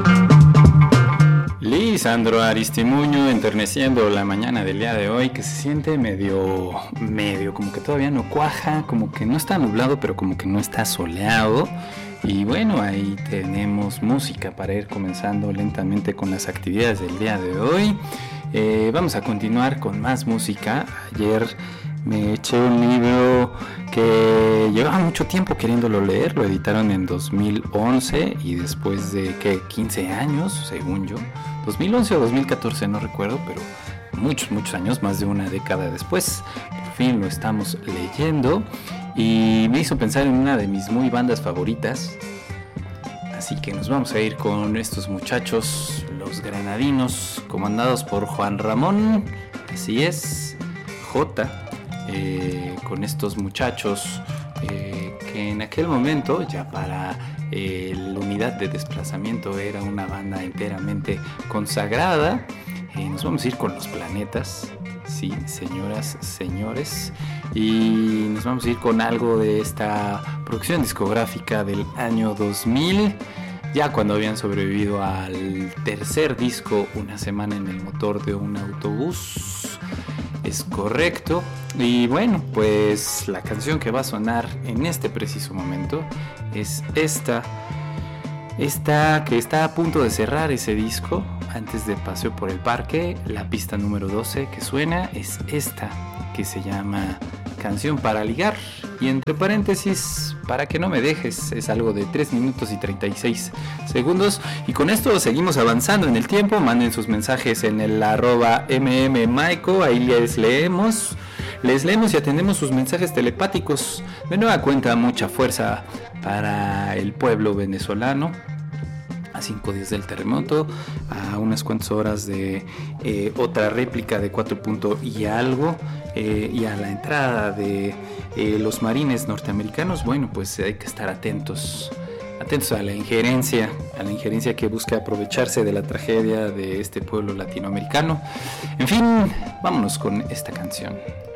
Lisandro Aristimuño enterneciendo la mañana del día de hoy, que se siente medio, como que todavía no cuaja, como que no está nublado, pero como que no está soleado. Y bueno, ahí tenemos música para ir comenzando lentamente con las actividades del día de hoy. Vamos a continuar con más música. Ayer me eché un libro que llevaba mucho tiempo queriéndolo leer, lo editaron en 2011 y después de 15 años, según yo, 2011 o 2014, no recuerdo, pero muchos años, más de una década después, por fin lo estamos leyendo y me hizo pensar en una de mis muy bandas favoritas. Así que nos vamos a ir con estos muchachos, los Granadinos, comandados por Juan Ramón, así es, J. Con estos muchachos que en aquel momento, ya para la unidad de desplazamiento, era una banda enteramente consagrada. Nos vamos a ir con Los Planetas, sí, señoras, señores, y nos vamos a ir con algo de esta producción discográfica del año 2000, ya cuando habían sobrevivido al tercer disco, Una semana en el motor de un autobús. Es correcto. Y bueno, pues la canción que va a sonar en este preciso momento es esta que está a punto de cerrar ese disco antes de Paseo por el Parque. La pista número 12 que suena es esta, que se llama Canción para ligar, y entre paréntesis, para que no me dejes, es algo de 3 minutos y 36 segundos. Y con esto seguimos avanzando en el tiempo. Manden sus mensajes en el @mmmaico, ahí les leemos y atendemos sus mensajes telepáticos. De nueva cuenta, mucha fuerza para el pueblo venezolano. A 5 días del terremoto, a unas cuantas horas de otra réplica de 4 puntos y algo, y a la entrada de los marines norteamericanos. Bueno, pues hay que estar atentos a la injerencia que busca aprovecharse de la tragedia de este pueblo latinoamericano. En fin, vámonos con esta canción.